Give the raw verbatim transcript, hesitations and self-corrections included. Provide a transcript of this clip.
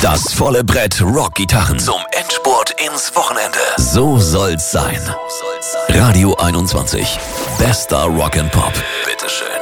Das volle Brett Rockgitarren zum Endspurt ins Wochenende. So soll's sein. Radio einundzwanzig. Bester Rock and Pop. Bitteschön.